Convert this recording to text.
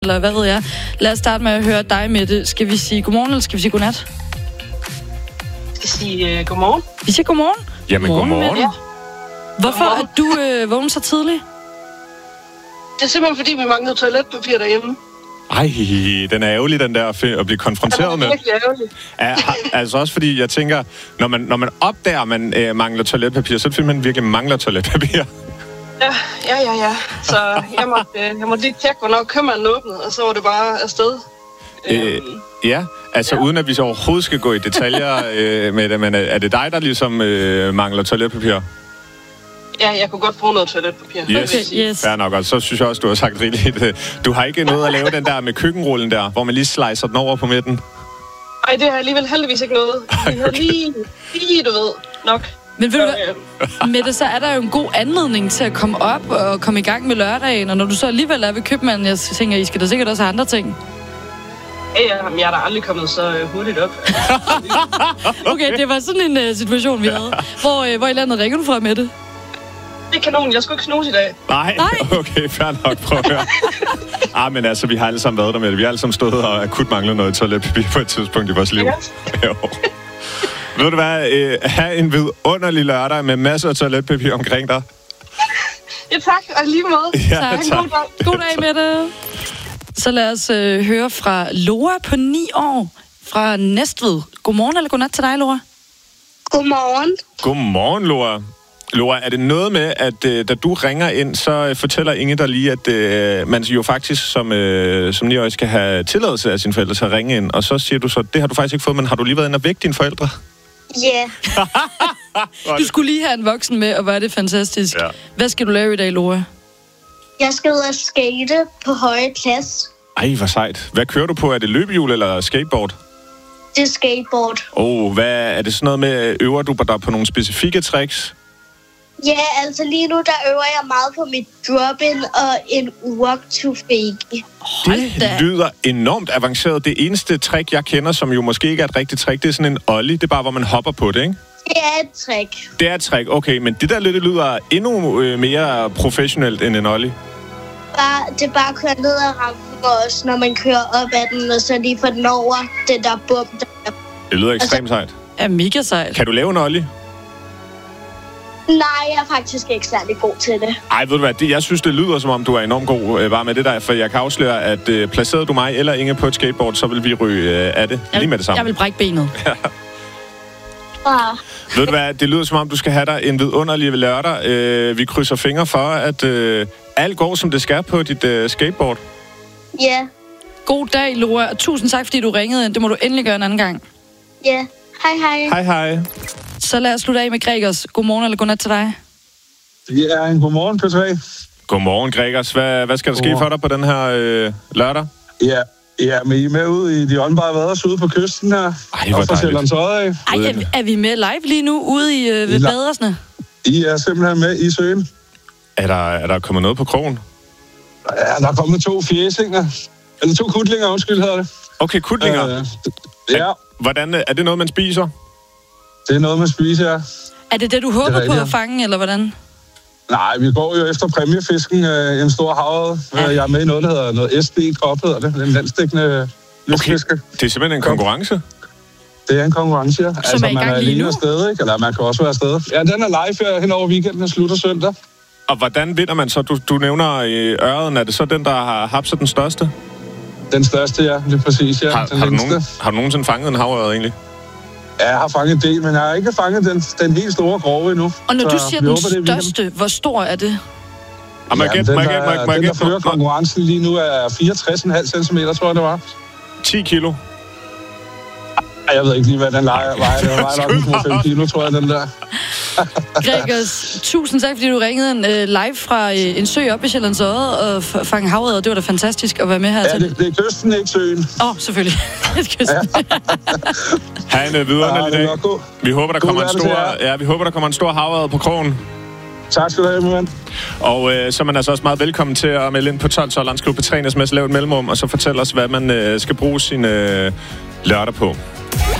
eller hvad ved jeg. Lad os starte med at høre dig, Mette. Skal vi sige godmorgen, eller skal vi sige godnat? Jeg skal sige godmorgen. Vi siger godmorgen. Jamen, godmorgen. Ja. Hvorfor er du vågnet så tidligt? Det er simpelthen, fordi vi manglede toiletpapir derhjemme. Ej, den er ærgerlig, den der at blive konfronteret med. Det er virkelig ærgerligt. Altså også fordi, jeg tænker, når man opdager, at man mangler toiletpapir, så er det fordi, man virkelig mangler toiletpapir. Ja. Så jeg måtte lige tjekke, hvornår købmanden åbnede, og så var det bare afsted. Ja, altså uden at vi så overhovedet skal gå i detaljer med det, men er det dig, der ligesom mangler toiletpapir? Ja, jeg kunne godt bruge noget toiletpapir. Yes. Fair nok, og så synes jeg også, du har sagt rigeligt. Du har ikke noget at lave den der med køkkenrullen der, hvor man lige slicer den over på midten? Ej, det har alligevel heldigvis ikke noget. Vi havde lige, du ved, nok. Men ved du hvad, Mette, så er der jo en god anledning til at komme op og komme i gang med lørdagen, og når du så alligevel er ved købmanden, jeg tænker, I skal da sikkert også have andre ting. Ja, jeg er da aldrig kommet så hurtigt op. Okay, det var sådan en situation, vi havde. Hvor i landet ringer du fra, Mette? Det er kanon, jeg skulle ikke snuse i dag. Nej, okay, fair nok, prøv at høre. Men altså, vi har alle sammen været der med det. Vi har alle sammen stået og akut manglet noget toiletpapir på et tidspunkt i vores liv. Jo. Ved du hvad, have en vidunderlig lørdag med masser af toiletpapir omkring dig. Ja, tak, og lige måde. Ja, tak. God dag, Mette. Så lad os høre fra Laura på 9 år fra Næstved. Godmorgen eller godnat til dig, Laura? Godmorgen. Godmorgen, Laura. Laura, er det noget med, at da du ringer ind, så fortæller Inge dig lige, at man jo faktisk som 9-årig skal have tilladelse af sine forældre til at ringe ind, og så siger du så, det har du faktisk ikke fået, men har du lige været inde og vække dine forældre? Ja. Du skulle lige have en voksen med, og var det fantastisk. Ja. Hvad skal du lave i dag, Laura? Jeg skal ud og skate på høje plads. Ej, hvor sejt. Hvad kører du på? Er det løbehjul eller skateboard? Det er skateboard. Hvad er det sådan noget med, øver du dig på nogle specifikke tricks? Ja, altså lige nu, der øver jeg meget på mit drop-in og en walk to fake. Det lyder enormt avanceret. Det eneste trick, jeg kender, som jo måske ikke er et rigtigt trick, det er sådan en ollie. Det er bare, hvor man hopper på det, ikke? Det er et trick. Det er et trick, okay. Men det der lidt lyder endnu mere professionelt end en ollie. Det er bare at køre ned ad rampen også, når man kører op ad den, og så lige få den over det der bum der. Det lyder ekstremt sejt. Er mega sejt. Kan du lave en ollie? Nej, jeg er faktisk ikke særlig god til det. Ej, ved du hvad, jeg synes, det lyder, som om du er enormt god bare med det der, for jeg kan afsløre, at placerede du mig eller Inge på et skateboard, så vil vi ryge af det lige med det samme. Jeg vil brække benet. Ved du hvad, det lyder, som om du skal have dig en vidunderlig lørdag. Vi krydser fingre for, at alt går, som det skal på dit skateboard. Ja. God dag, Laura, og tusind tak, fordi du ringede ind. Det må du endelig gøre en anden gang. Ja. Hej. Hej, hej. Så lad os slutte af med Gregers. Godmorgen eller godnat til dig? Det er en godmorgen, P3. Godmorgen, Gregers. Hvad skal der ske for dig på den her lørdag? Ja, men I er med ude i de åndbare vaders ude på kysten her. Ej, hvor dejligt. Er vi med live lige nu ude i ved badersne? I er simpelthen med i søen. Er der kommet noget på krogen? Ja, der er kommet 2 fjæsinger. Eller 2 kutlinger, undskyld, hedder det. Okay, kutlinger. Ja. Hvordan, er det noget, man spiser? Det er noget, man spiser, ja. Er det du håber på at fange, eller hvordan? Nej, vi går jo efter præmiefisken, en stor havet. Ja. Jeg er med i noget, der hedder noget SD-kop, hedder det. En landstækkende lystfiske. Okay, det er simpelthen en konkurrence? Det er en konkurrence, ja. Som er i gang man er lige nu? afsted, ikke? Eller man kan også være afsted. Ja, den er live hen over weekenden og slutter søndag. Og hvordan vinder man så? Du nævner ørreden. Er det så den, der har hapset den største? Den største, ja. Det er præcis, ja. Har du nogensinde fanget en havørred, egentlig? Ja, jeg har fanget en del, men jeg har ikke fanget den helt store grove endnu. Og når du siger den største, hvor stor er det? Den, der fører konkurrencen lige nu, er 64,5 cm, tror jeg, det var. 10 kilo? Jeg ved ikke lige, hvad den vejer. Det var nok 5 kilo, tror jeg, den der. Gregers, tusind tak, fordi du ringede live fra en sø op i Sjællands Odde og fange havørred. Det var da fantastisk at være med her. Ja, det er kysten, ikke søen. Selvfølgelig. Kysten. Ha' en vidunderlig dag. Vi håber, der kommer en stor havørred på krogen. Tak skal du have, mand. Og så er man altså også meget velkommen til at melde ind på 12 Landsklub på Trænersmæs, lave et mellemrum, og så fortælle os, hvad man skal bruge sin lørdag på.